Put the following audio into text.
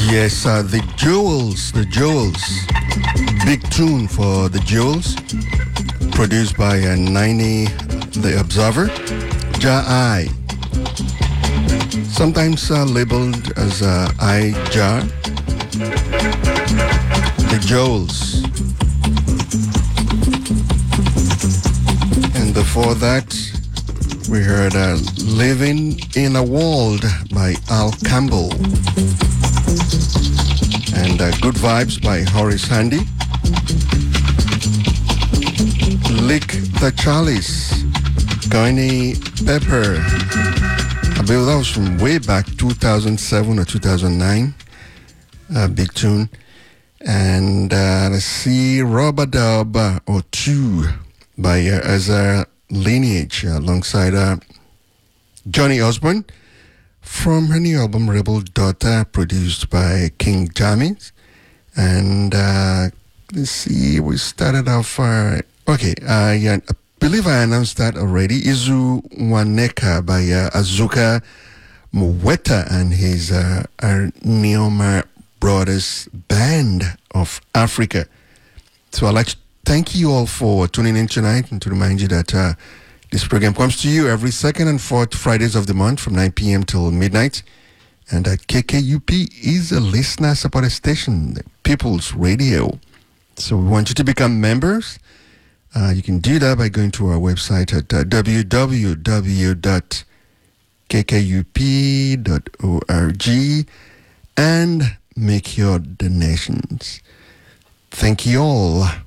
Yes, the Jewels. Big tune for the Jewels. Produced by Naini the Observer. Ja-I. Sometimes labeled as I-Ja. The Jewels. And before that, we heard Living in a World by Al Campbell. And Good Vibes by Horace Handy. Lick the Chalice, Garney Pepper. I believe that was from way back 2007 or 2009. Big tune. And let's see, Rub-a-Dub or Two by Ezra Lineage alongside Johnny Osborne from her new album Rebel Daughter, produced by King Jammys. And let's see, we started off. I believe I announced that already. Izu Waneka by Azuka Mweta and his Neoma Brothers Band of Africa. So I'd like to thank you all for tuning in tonight, and to remind you that this program comes to you every second and fourth Fridays of the month from 9 p.m. till midnight. And KKUP is a listener-supported station, the People's Radio. So we want you to become members. You can do that by going to our website at www.kkup.org and make your donations. Thank you all.